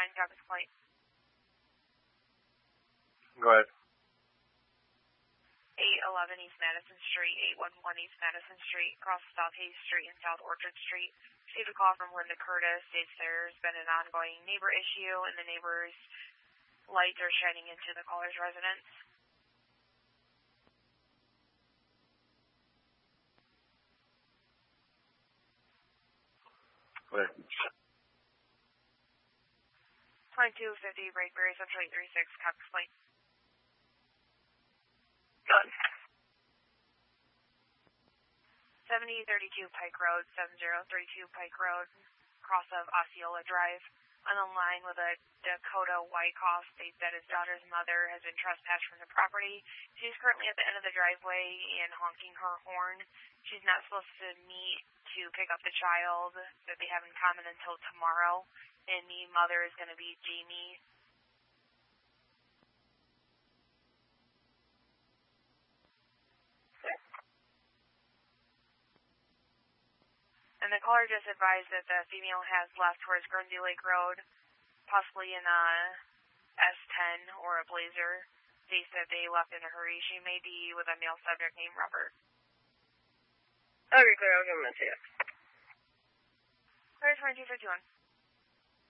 copy the flight. Go ahead. 811 East Madison Street, 811 East Madison Street, across South Hayes Street and South Orchard Street. Received a call from Linda Curtis. States there's been an ongoing neighbor issue, and the neighbor's lights are shining into the caller's residence. Where? 2250 Brakeberry Central 836, copy flight. Done. 7032 Pike Road, 7032 Pike Road, cross of Osceola Drive. On the line with a Dakota Wyckoff states that his daughter's mother has been trespassed from the property. She's currently at the end of the driveway and honking her horn. She's not supposed to meet to pick up the child that they have in common until tomorrow. And the mother is going to be Jamie. And the caller just advised that the female has left towards Guernsey Lake Road, possibly in a S10 or a Blazer. States that they left in a hurry. She may be with a male subject named Robert. Okay, clear. I'll give him a 2. Clear 2251.